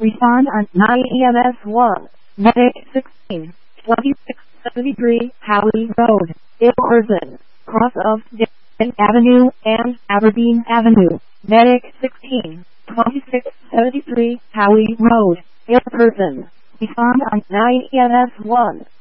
Respond on 9 EMS 1. Medic 16, 2673 Howie Road, Ilverston, cross of Dixon Avenue and Aberdeen Avenue. Medic 16, 2673 Howie Road, Ilverston. Respond on 9 EMS 1.